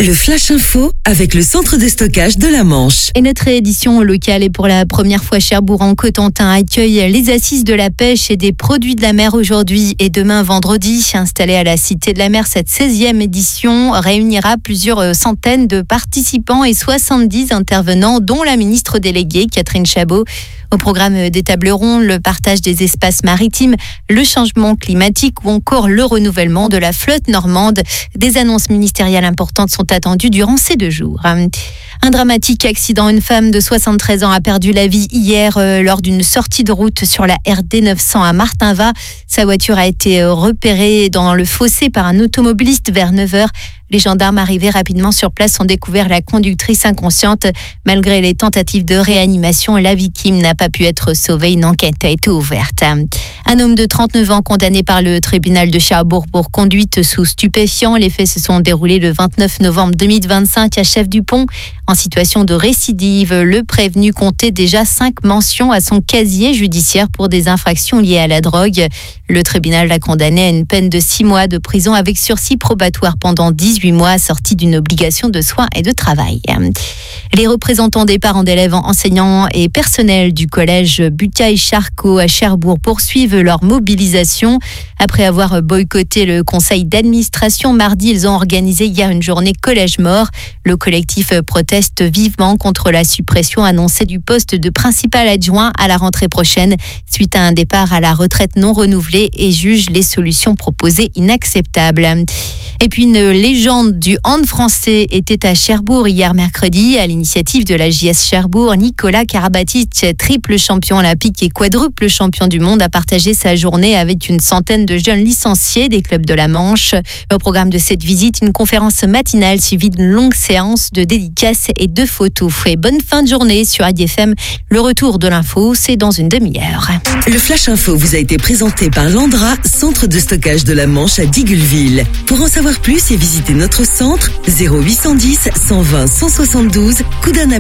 Le Flash Info avec le centre de stockage de la Manche. Et notre édition locale est pour la première fois Cherbourg en Cotentin accueille les assises de la pêche et des produits de la mer aujourd'hui et demain vendredi. Installée à la Cité de la Mer, cette 16e édition réunira plusieurs centaines de participants et 70 intervenants, dont la ministre déléguée Catherine Chabot. Au programme des tables rondes, le partage des espaces maritimes, le changement climatique ou encore le renouvellement de la flotte normande. Des annonces ministérielles importantes sont attendues durant ces 2 jours. Un dramatique accident. Une femme de 73 ans a perdu la vie hier lors d'une sortie de route sur la RD 900 à Martinvat. Sa voiture a été repérée dans le fossé par un automobiliste vers 9h. Les gendarmes arrivés rapidement sur place ont découvert la conductrice inconsciente. Malgré les tentatives de réanimation, la victime n'a pas pu être sauvée. Une enquête a été ouverte. Un homme de 39 ans condamné par le tribunal de Cherbourg pour conduite sous stupéfiants. Les faits se sont déroulés le 29 novembre 2025 à Chef-du-Pont. En situation de récidive, le prévenu comptait déjà 5 mentions à son casier judiciaire pour des infractions liées à la drogue. Le tribunal l'a condamné à une peine de 6 mois de prison avec sursis probatoire pendant 18 mois, assorti d'une obligation de soins et de travail. Les représentants des parents d'élèves, enseignants et personnels du collège Butaille-Charcot à Cherbourg poursuivent leur mobilisation. Après avoir boycotté le conseil d'administration, mardi, ils ont organisé hier une journée collège mort. Le collectif proteste vivement contre la suppression annoncée du poste de principal adjoint à la rentrée prochaine, suite à un départ à la retraite non renouvelé, et juge les solutions proposées inacceptables. Et puis une légende du hand français était à Cherbourg hier mercredi. À l'initiative de la JS Cherbourg, Nicolas Karabatic, triple champion olympique et quadruple champion du monde, a partagé sa journée avec une centaine de jeunes licenciés des clubs de la Manche. Au programme de cette visite, une conférence matinale suivie d'une longue séance de dédicaces et de photos. Et bonne fin de journée sur ADFM. Le retour de l'info, c'est dans une demi-heure. Le Flash Info vous a été présenté par Landra, centre de stockage de la Manche à Digueulville. Pour en savoir plus et visiter notre centre, 0810 120 172, coup d'un appel.